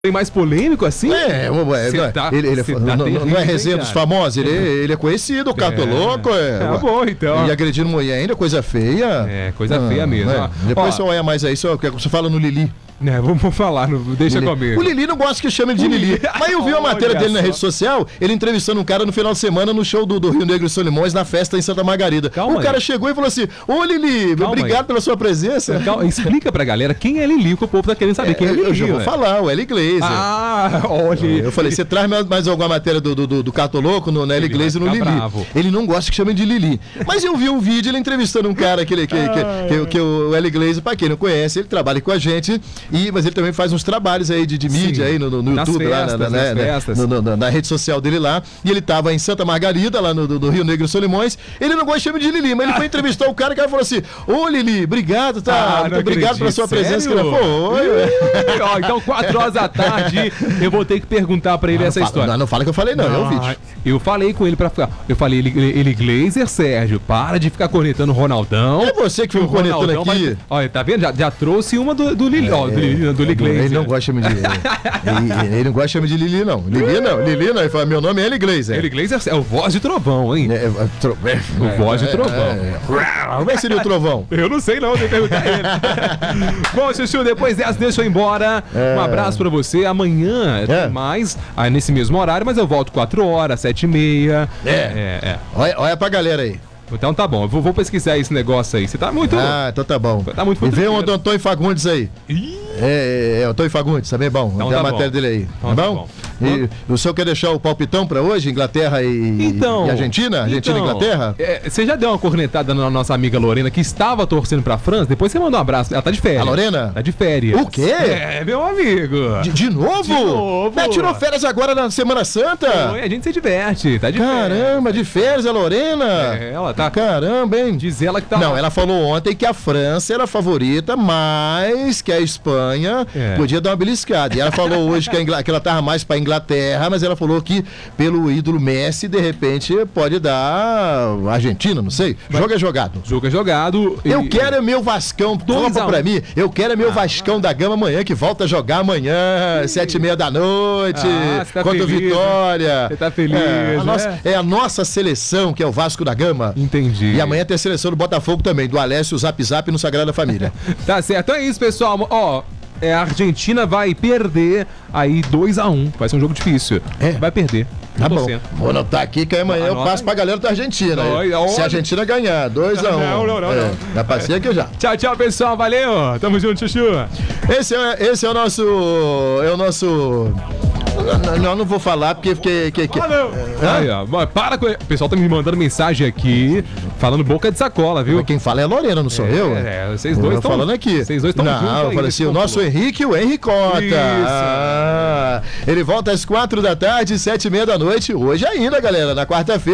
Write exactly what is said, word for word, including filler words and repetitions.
Tem mais polêmico assim? É, é, é tá, ele, ele tá não, não, não é resenha dos famosos, ele, ele é conhecido, o Cato é, Louco. É, é bom, então. E agredindo mulher ainda, coisa feia. É, coisa ah, feia mesmo. É. Depois você olha mais aí, só, você fala no Lili. É, vamos falar, não, deixa Lili. comigo. O Lili não gosta que chame ele de Lili. Mas eu vi uma matéria dele na rede social, ele entrevistando um cara no final de semana no show do, do Rio Negro e Solimões, na festa em Santa Margarida. Calma o aí. cara chegou e falou assim: Ô Lili, Calma obrigado aí. pela sua presença. Calma, explica pra galera quem é Lili, que o povo tá querendo saber. É, quem é Lili? Eu já vou né? falar, o Hélio Iglesias. Ah, olha. Eu falei: você traz mais, mais alguma matéria do, do, do Cato Louco no Hélio Iglesias e no Lili. Bravo. Ele não gosta que chamem de Lili. Mas eu vi um vídeo ele entrevistando um cara que, que, que, que, que o Hélio Iglesias, pra quem não conhece, ele trabalha com a gente, e, mas ele também faz uns trabalhos aí de, de mídia aí no, no, no YouTube, festas, lá na, na, né, no, no, na rede social dele lá, e ele tava em Santa Margarida, lá no, do, do Rio Negro e Solimões. Ele não gosta de chamar de Lili, mas ele foi entrevistar o cara, que falou assim: ô Lili, obrigado, tá? Ah, muito obrigado pela sua Sério? presença. Foi, ó, então quatro horas da tarde eu vou ter que perguntar pra ele não, essa não história. Fala, não, não fala que eu falei não, não é o vídeo. Eu falei com ele pra ficar, eu falei, ele, ele Glazer, Sérgio, para de ficar cornetando o Ronaldão. É você que fica cornetando aqui. Vai, olha, tá vendo? Já, já trouxe uma do, do Lili, é, ó, do Lili, do Lili Glazer. Ele não gosta de chamar de ele, ele não gosta de chamar de Lili, não. Lili não, Lili não. Ele fala: meu nome é Hélio Iglesias. Hélio Iglesias é o voz de trovão, hein? É, é, tro... é, o voz de trovão. É, é. Como é que seria o trovão? Eu não sei, não, tem que perguntar ele. Bom, Chuchu, depois dessa, deixa eu ir embora. É. Um abraço pra você. Amanhã tem é. mais, aí nesse mesmo horário, mas eu volto quatro horas, sete e meia. É. é, é. Olha, olha pra galera aí. Então tá bom, eu vou, vou pesquisar esse negócio aí. Você tá muito. Ah, então tá bom. Tá muito. E vem o Antônio Fagundes aí. Ih. É, é, é, Antônio Fagundes, também é bom. Então, Tem a tá matéria bom. dele aí. Então, tá bom? Tá bom. E o senhor quer deixar o palpitão pra hoje? Inglaterra e, então, e Argentina? Argentina então, e Inglaterra? É, você já deu uma cornetada na nossa amiga Lorena, que estava torcendo pra França? Depois você mandou um abraço. Ela tá de férias. A Lorena? Tá de férias. O quê? É, meu amigo. De, de novo? De novo. Mas tirou férias agora na Semana Santa? Oi, a gente se diverte. Tá de Caramba, férias. de férias a Lorena? É, ela tá. Caramba, hein? Diz ela que tá. Não, lá. Ela falou ontem que a França era a favorita, mas que a Espanha é. podia dar uma beliscada. E ela falou hoje que, a Ingl... que ela tava mais pra Inglaterra, mas ela falou que pelo ídolo Messi, de repente, pode dar Argentina, não sei. Mas... Jogo é jogado. Jogo é jogado. E... Eu quero é meu Vascão, toma pra mim. Eu quero é meu ah, Vascão ah. da Gama amanhã, que volta a jogar amanhã, sete e meia da noite, ah, tá contra o Vitória. Você tá feliz, é, a né? nossa, é a nossa seleção, que é o Vasco da Gama. Entendi. E amanhã tem a seleção do Botafogo também, do Alessio, Zap Zap no Sagrada Família. Tá certo, então é isso, pessoal. Ó, é, a Argentina vai perder aí dois a um. Vai ser um jogo difícil. É. Vai perder. Tá bom. Vou anotar aqui que amanhã eu passo pra galera da Argentina. Não, se a Argentina ganhar, dois a um. Não, não, não. É, já passei aqui já. Tchau, tchau, pessoal. Valeu. Tamo junto, Chuchu. Esse é, esse é o nosso... É o nosso... Não, não, não vou falar porque... porque, porque ah, não. É? Aí, ó, para com... O pessoal tá me mandando mensagem aqui, falando boca de sacola, viu? Mas quem fala é a Lorena, não sou é, eu? É, vocês dois estão falando aqui. Vocês dois estão juntos. Não, eu falei assim, o nosso Henrique e o Henricota. Isso. Ah, ele volta às quatro da tarde, sete e meia da noite, hoje ainda, galera, na quarta-feira.